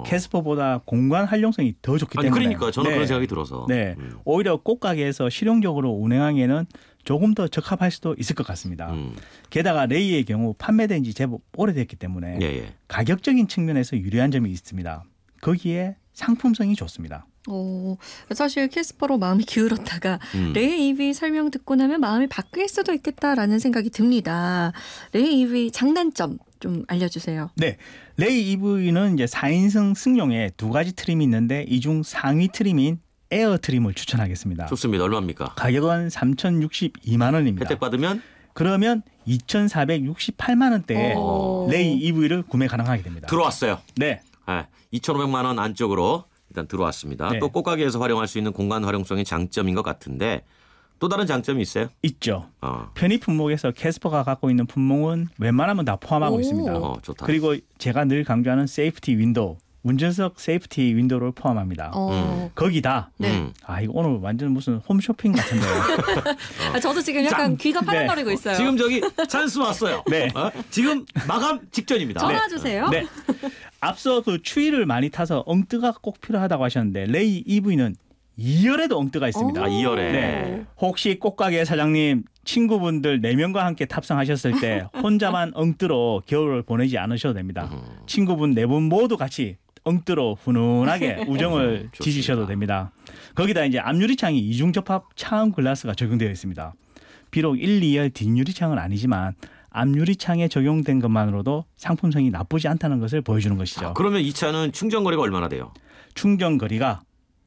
캐스퍼보다 공간 활용성이 더 좋기 때문에. 그러니까 저는 그런 생각이 들어서. 네, 오히려 꽃가게에서 실용적으로 운행하기에는 조금 더 적합할 수도 있을 것 같습니다. 게다가 레이의 경우 판매된 지 제법 오래됐기 때문에 가격적인 측면에서 유리한 점이 있습니다. 거기에 상품성이 좋습니다. 사실 캐스퍼로 마음이 기울었다가 레이 EV 설명 듣고 나면 마음이 바뀔 수도 있겠다라는 생각이 듭니다. 레이 EV 장단점 좀 알려주세요. 네, 레이 EV는 이제 4인승 승용에 두 가지 트림이 있는데 이 중 상위 트림인 에어 트림을 추천하겠습니다. 좋습니다. 얼마입니까? 가격은 3,062만 원입니다. 혜택 받으면? 그러면 2,468만 원대에 레이 EV를 구매 가능하게 됩니다. 들어왔어요. 네. 2,500만 원 안쪽으로 일단 들어왔습니다. 네. 또 꽃가게에서 활용할 수 있는 공간 활용성이 장점인 것 같은데 또 다른 장점이 있어요? 있죠. 편의 품목에서 캐스퍼가 갖고 있는 품목은 웬만하면 다 포함하고 있습니다. 좋다. 그리고 제가 늘 강조하는 세이프티 윈도우, 운전석 세이프티 윈도우를 포함합니다. 거기다 이거 오늘 완전 무슨 홈쇼핑 같은데요. 저도 지금 약간 귀가 파란거리고 있어요. 지금 저기 찬스 왔어요. 네. 지금 마감 직전입니다. 전화 주세요. 네. 앞서 그 추위를 많이 타서 엉뜨가 꼭 필요하다고 하셨는데 레이 EV는 2열에도 엉뜨가 있습니다. 2열에. 네. 혹시 꽃가게 사장님 친구분들 4명과 함께 탑승하셨을 때 혼자만 엉뜨로 겨울을 보내지 않으셔도 됩니다. 친구분 4분 모두 같이 엉뜨로 훈훈하게 우정을 지지셔도 됩니다. 거기다 이제 앞유리창이 이중 접합 차음 글라스가 적용되어 있습니다. 비록 1, 2열 뒷유리창은 아니지만 앞유리창에 적용된 것만으로도 상품성이 나쁘지 않다는 것을 보여주는 것이죠. 그러면 이 차는 충전거리가 얼마나 돼요? 충전거리가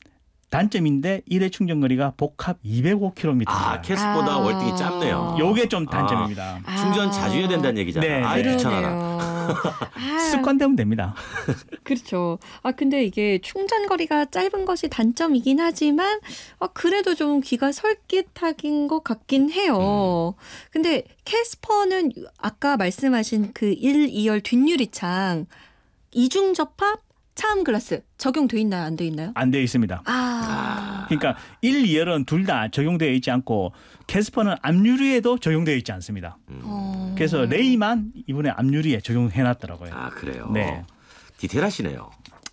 단점인데 1회 충전거리가 복합 205km입니다. 캐스보다 월등히 짧네요. 요게 좀 단점입니다. 충전 자주 해야 된다는 얘기잖아요. 네. 귀찮아라. 습관되면 됩니다. 그렇죠. 근데 이게 충전거리가 짧은 것이 단점이긴 하지만 그래도 좀 귀가 솔깃하긴 것 같긴 해요. 근데 캐스퍼는 아까 말씀하신 그 1, 2열 뒷유리창 이중 접합 차음 글라스 적용돼 있나요? 안 돼 있나요? 안 돼 있습니다. 그러니까 1, 2열은 둘 다 적용되어 있지 않고 캐스퍼는 앞유리에도 적용되어 있지 않습니다. 그래서 레이만 이번에 앞유리에 적용해놨더라고요. 그래요? 네. 디테일하시네요.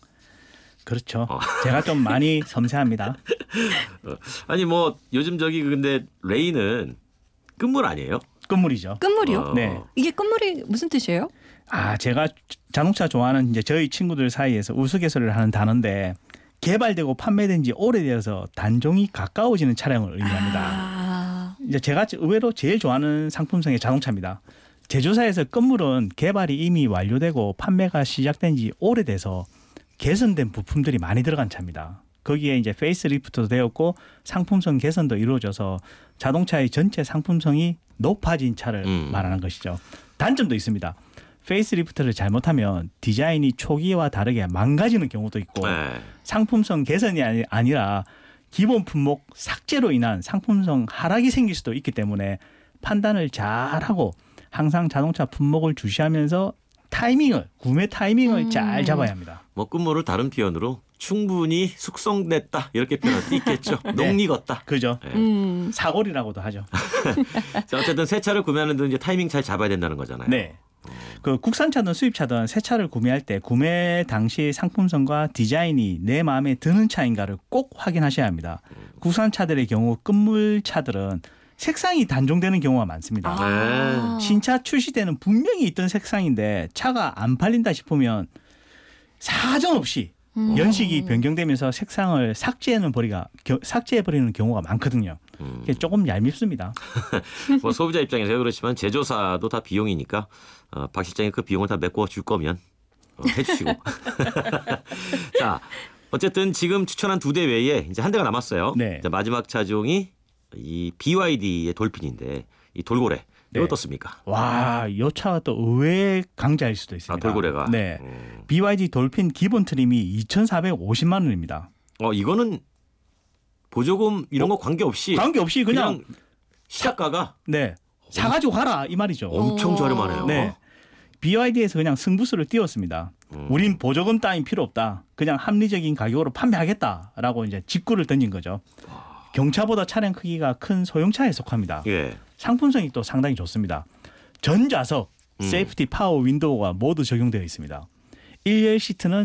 그렇죠. 제가 좀 많이 섬세합니다. 아니 뭐 요즘 저기 근데 레이는 끝물 아니에요? 끝물이죠. 끝물이요? 네. 이게 끝물이 무슨 뜻이에요? 제가 자동차 좋아하는 이제 저희 친구들 사이에서 우스갯소리를 하는 단어인데 개발되고 판매된 지 오래되어서 단종이 가까워지는 차량을 의미합니다. 이제 제가 의외로 제일 좋아하는 상품성의 자동차입니다. 제조사에서 끝물은 개발이 이미 완료되고 판매가 시작된 지 오래돼서 개선된 부품들이 많이 들어간 차입니다. 거기에 이제 페이스리프트도 되었고 상품성 개선도 이루어져서 자동차의 전체 상품성이 높아진 차를 말하는 것이죠. 단점도 있습니다. 페이스리프트를 잘못하면 디자인이 초기와 다르게 망가지는 경우도 있고 상품성 개선이 아니라 기본 품목 삭제로 인한 상품성 하락이 생길 수도 있기 때문에 판단을 잘하고 항상 자동차 품목을 주시하면서 구매 타이밍을 잘 잡아야 합니다. 뭐 끝물을 다른 표현으로 충분히 숙성됐다 이렇게 표현할 수 있겠죠. 녹익었다. 그죠. 사골이라고도 하죠. 자, 어쨌든 새 차를 구매하는 데 이제 타이밍 잘 잡아야 된다는 거잖아요. 네. 그 국산차든 수입차든 새 차를 구매할 때 구매 당시 상품성과 디자인이 내 마음에 드는 차인가를 꼭 확인하셔야 합니다. 국산차들의 경우 끝물 차들은 색상이 단종되는 경우가 많습니다. 신차 출시 때는 분명히 있던 색상인데 차가 안 팔린다 싶으면 사정없이 연식이 변경되면서 색상을 삭제해버리는 경우가 많거든요. 조금 얄밉습니다. 뭐 소비자 입장에서 그렇지만 제조사도 다 비용이니까 박 실장이 그 비용을 다 메꿔 줄 거면 해주시고. 자, 어쨌든 지금 추천한 2대 외에 이제 한 대가 남았어요. 네. 자, 마지막 차종이 이 BYD의 돌핀인데 이 돌고래. 이거 어떻습니까? 와, 이 차가 또 의외의 강자일 수도 있습니다. 돌고래가. 네. BYD 돌핀 기본 트림이 2,450만 원입니다. 이거는 보조금 이런 거 관계없이 그냥 시작가가 사가지고 가라 이 말이죠. 엄청 저렴하네요. 네. BYD에서 그냥 승부수를 띄웠습니다. 우린 보조금 따윈 필요 없다. 그냥 합리적인 가격으로 판매하겠다라고 이제 직구를 던진 거죠. 경차보다 차량 크기가 큰 소형차에 속합니다. 상품성이 또 상당히 좋습니다. 전좌석, 세이프티 파워 윈도우가 모두 적용되어 있습니다. 1열 시트는